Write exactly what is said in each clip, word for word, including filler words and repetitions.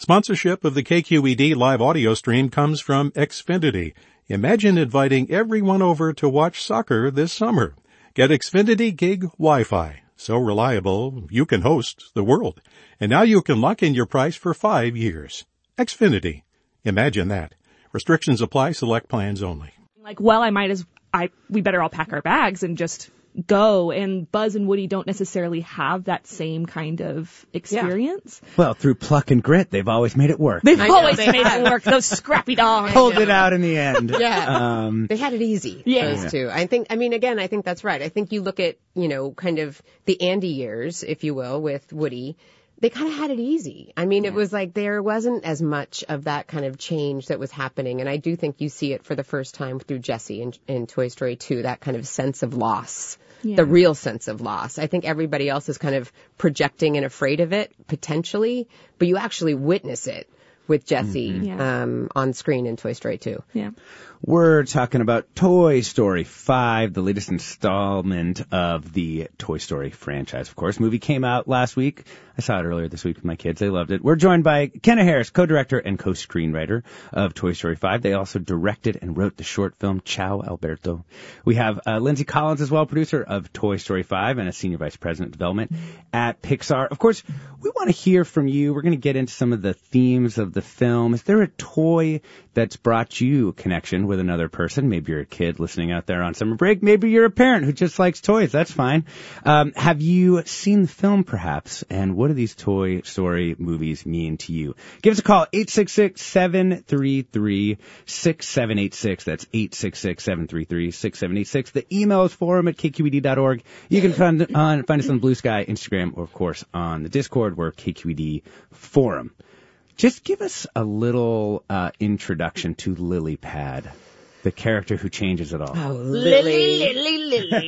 Sponsorship of the K Q E D live audio stream comes from Xfinity. Imagine inviting everyone over to watch soccer this summer. Get Xfinity Gig Wi-Fi. So reliable, you can host the world. And now you can lock in your price for five years. Xfinity. Imagine that. Restrictions apply. Select plans only. Like, well, I might as, I, we better all pack our bags and just go. And Buzz and Woody don't necessarily have that same kind of experience. Yeah. Well, through pluck and grit, they've always made it work. They've I always know, they made have. it work. Those scrappy dogs. Pulled it out in the end. Yeah. Um, they had it easy, Yeah. those two. I think, I mean, again, I think that's right. I think you look at, you know, kind of the Andy years, if you will, with Woody. They kind of had it easy. I mean, yeah. It was like there wasn't as much of that kind of change that was happening. And I do think you see it for the first time through Jessie in, in Toy Story two, that kind of sense of loss, yeah. the real sense of loss. I think everybody else is kind of projecting and afraid of it, potentially, but you actually witness it with Jessie mm-hmm. yeah. um, on screen in Toy Story two. Yeah. We're talking about Toy Story five, the latest installment of the Toy Story franchise, of course. The movie came out last week. I saw it earlier this week with my kids. They loved it. We're joined by Kenna Harris, co-director and co-screenwriter of Toy Story five. They also directed and wrote the short film Ciao, Alberto. We have uh, Lindsay Collins as well, producer of Toy Story five and a senior vice president of development at Pixar. Of course, we want to hear from you. We're going to get into some of the themes of the film. Is there a toy that's brought you a connection with another person? Maybe you're a kid listening out there on summer break. Maybe you're a parent who just likes toys. That's fine. Um, have you seen the film, perhaps? And what do these Toy Story movies mean to you? Give us a call, eight six six, seven three three, six seven eight six. That's eight six six, seven three three, six seven eight six. The email is forum at k q e d dot org. You can find, uh, find us on Blue Sky, Instagram, or, of course, on the Discord. We're K Q E D Forum. Just give us a little uh, introduction to Lily Pad, the character who changes it all. Oh, Lily. Lily, Lily, Lily.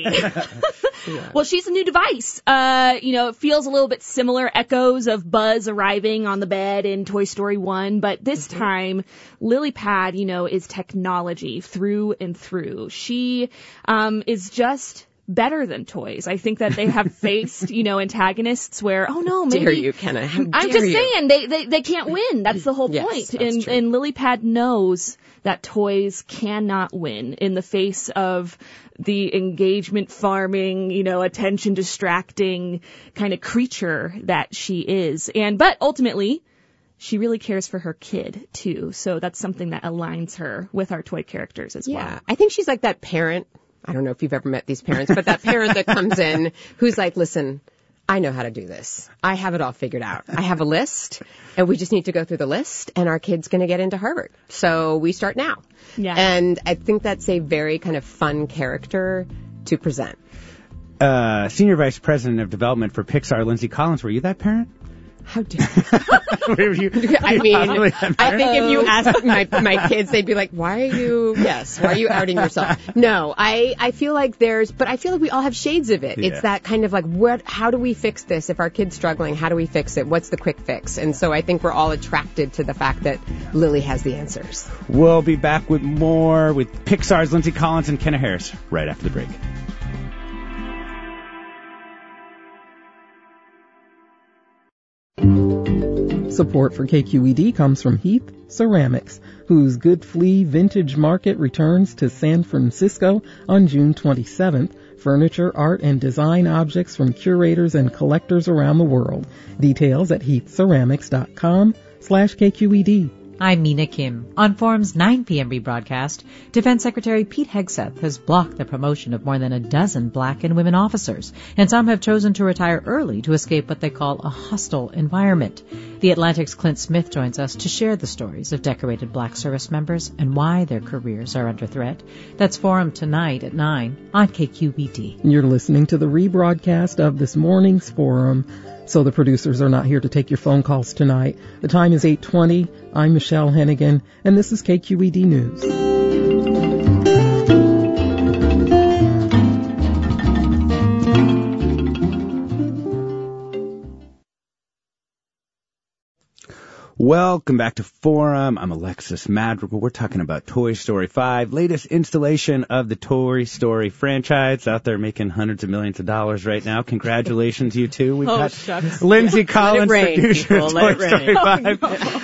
yeah. Well, she's a new device. Uh, you know, it feels a little bit similar, echoes of Buzz arriving on the bed in Toy Story one, but this mm-hmm. time, Lily Pad, you know, is technology through and through. She um, is just better than toys. I think that they have faced, you know, antagonists where, oh no, maybe. Dare you, Kenna? How dare I'm just you? saying, they, they, they can't win. That's the whole yes, point. That's And, true. and Lily Pad knows that toys cannot win in the face of the engagement farming, you know, attention distracting kind of creature that she is. And, but ultimately, she really cares for her kid, too. So that's something that aligns her with our toy characters as yeah, well. Yeah, I think she's like that parent. I don't know if you've ever met these parents, but that parent that comes in who's like, listen, I know how to do this. I have it all figured out. I have a list, and we just need to go through the list, and our kid's going to get into Harvard. So we start now. Yeah. And I think that's a very kind of fun character to present. Uh, Senior Vice President of Development for Pixar, Lindsay Collins, were you that parent? How dare you? you I mean, I think if you asked my my kids, they'd be like, why are you, yes, why are you outing yourself? No, I, I feel like there's, but I feel like we all have shades of it. Yeah. It's that kind of like, what, how do we fix this? If our kid's struggling, how do we fix it? What's the quick fix? And so I think we're all attracted to the fact that Lily has the answers. We'll be back with more with Pixar's Lindsay Collins and Kenna Harris right after the break. Support for K Q E D comes from Heath Ceramics, whose Good Flea Vintage Market returns to San Francisco on June twenty-seventh. Furniture, art, and design objects from curators and collectors around the world. Details at heathceramics.com slash KQED. I'm Mina Kim. On Forum's nine p.m. rebroadcast, Defense Secretary Pete Hegseth has blocked the promotion of more than a dozen black and women officers, and some have chosen to retire early to escape what they call a hostile environment. The Atlantic's Clint Smith joins us to share the stories of decorated black service members and why their careers are under threat. That's Forum tonight at nine on K Q E D. You're listening to the rebroadcast of this morning's Forum. So the producers are not here to take your phone calls tonight. The time is eight twenty. I'm Michelle Hennigan, and this is K Q E D News. Welcome back to Forum. I'm Alexis Madrigal. We're talking about Toy Story five, latest installation of the Toy Story franchise. Out there making hundreds of millions of dollars right now. Congratulations, you two. We've oh, got shucks. Lindsay Collins, Let it rain, producer people. of Let Toy it rain. Story five. Oh, no.